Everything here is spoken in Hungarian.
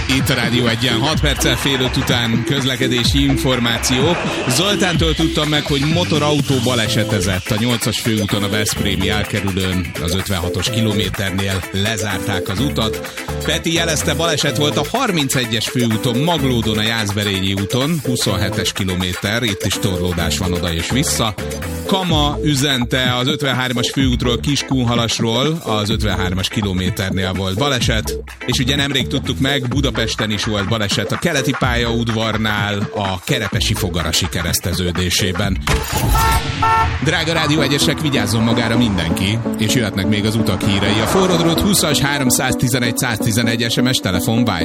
Itt a Rádió Egyen 6 perccel fél 5 után közlekedési információk. Zoltántól tudtam meg, hogy motorautó balesetezett a 8-as főúton a veszprémi elkerülőn, az 56-os kilométernél lezárták az utat. Peti jelezte, baleset volt a 31-es főúton Maglódon a Jászberényi úton, 27-es kilométer, itt is torlódás van oda és vissza. Kama üzente az 53-as főútról Kiskunhalasról, az 53-as kilométernél volt baleset, és ugye nemrég tudtuk meg, Budapesten is volt baleset a keleti pályaudvarnál, a Kerepesi Fogarasi kereszteződésében. Drága Rádió Egyesek, vigyázzon magára mindenki, és jöhetnek még az utak hírei. A forró drót 20-as 311 111 SMS telefon Viber.